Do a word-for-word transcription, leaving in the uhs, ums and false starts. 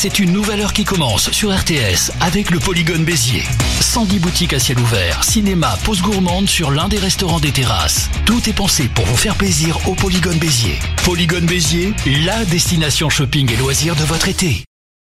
c'est une nouvelle heure qui commence sur R T S avec le Polygone Béziers. cent dix boutiques à ciel ouvert, cinéma, pause gourmande sur l'un des restaurants des terrasses. Tout est pensé pour vous faire plaisir au Polygone Béziers. Polygone Béziers, la destination shopping et loisirs de votre été.